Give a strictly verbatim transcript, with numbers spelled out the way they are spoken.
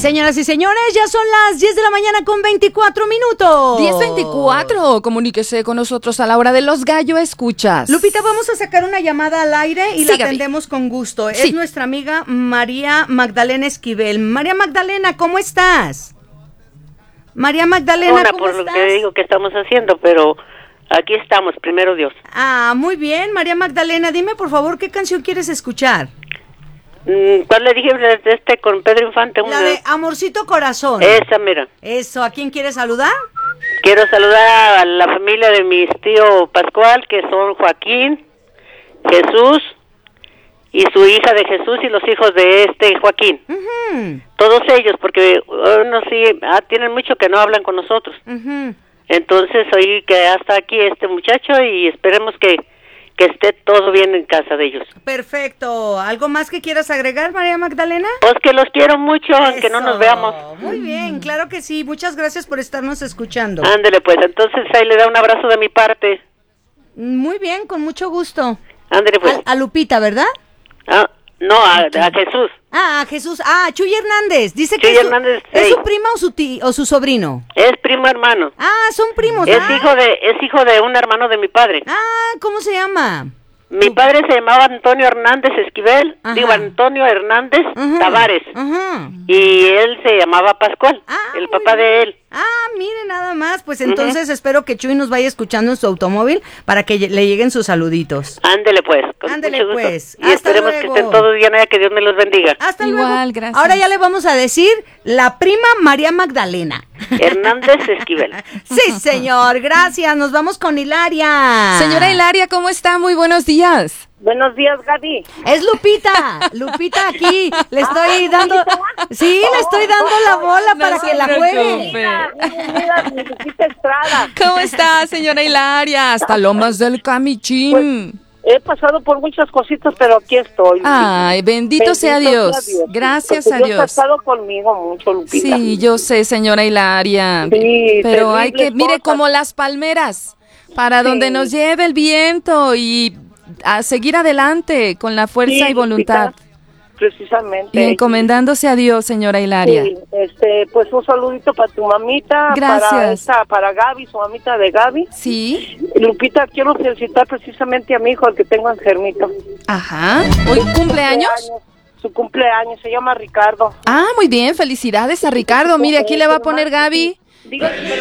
Señoras y señores, ya son las diez de la mañana con veinticuatro minutos. diez veinticuatro. Comuníquese con nosotros a la hora de los gallo escuchas. Lupita, vamos a sacar una llamada al aire y Sí, la Gaby. atendemos con gusto. Sí. Es nuestra amiga María Magdalena Esquivel. María Magdalena, ¿cómo estás? María Magdalena, Una ¿cómo por estás? lo que digo que estamos haciendo, pero aquí estamos, primero Dios. Ah, muy bien, María Magdalena, dime por favor, ¿qué canción quieres escuchar? Mm, ¿Cuál le dije de este con Pedro Infante? La de Amorcito Corazón. Esa, mira. Eso, ¿a quién quieres saludar? Quiero saludar a la familia de mis tío Pascual, que son Joaquín, Jesús y su hija de Jesús y los hijos de este Joaquín. Uh-huh. Todos ellos, porque unos sí, ah, tienen mucho que no hablan con nosotros. Uh-huh. Entonces, oí que hasta aquí este muchacho y esperemos que, que esté todo bien en casa de ellos. Perfecto. ¿Algo más que quieras agregar, María Magdalena? Pues que los quiero mucho, aunque no nos Eso. veamos. Muy bien, claro que sí. Muchas gracias por estarnos escuchando. Ándele pues, entonces ahí le da un abrazo de mi parte. Muy bien, con mucho gusto. Ándele pues. A, a Lupita, ¿verdad? Ah, no, a, a Jesús. Ah, a Jesús. Ah, Chuy Hernández. Dice Chuy que es su, Hernández, ¿es sí. su prima o su, ti- o su sobrino? Es primo hermano. Ah, son primos. Es ah. hijo de es hijo de un hermano de mi padre. Ah, ¿cómo se llama? Mi padre se llamaba Antonio Hernández Esquivel, Ajá. digo Antonio Hernández Ujú, Tavares. ujú. Y él se llamaba Pascual, Ah, el muy papá bien. de él. Ah, mire nada más. Pues entonces espero que Chuy nos vaya escuchando en su automóvil para que lle- le lleguen sus saluditos. Ándele pues, con Ándele, mucho gusto. pues. Y Hasta esperemos luego. que estén todos bien allá, que Dios me los bendiga. Hasta Igual, luego. gracias. Ahora ya le vamos a decir la prima María Magdalena. Hernández Esquivel. Sí, señor. Gracias. Nos vamos con Hilaria. Señora Hilaria, ¿cómo está? Muy buenos días. Buenos días, Gaby. Es Lupita. Lupita aquí. Le estoy dando. Sí, le estoy dando la bola No para se que la preocupe. juegue. Mira, mira, mi Lupita Estrada. ¿Cómo está, señora Hilaria? Hasta Lomas del Camichín. He pasado por muchas cositas, pero aquí estoy. Lupita. Ay, bendito, sea Dios. Gracias Porque a Dios ha Dios. estado conmigo mucho, Lupita. Sí, yo sé, señora Hilaria. Sí, Pero hay que, terribles mire, cosas. como las palmeras, para Sí. donde nos lleve el viento y a seguir adelante con la fuerza Sí, y voluntad. Lupita, precisamente. Y encomendándose a Dios, señora Hilaria. Sí, este, pues un saludito para tu mamita, Gracias. para esta, para Gaby, su mamita de Gaby. Sí, Lupita, quiero felicitar precisamente a mi hijo, el que tengo enfermito. ajá. ¿Hoy cumpleaños? Su cumpleaños, se llama Ricardo. Ah, muy bien, felicidades a Ricardo. Mire, aquí le va a poner Gaby Dígale,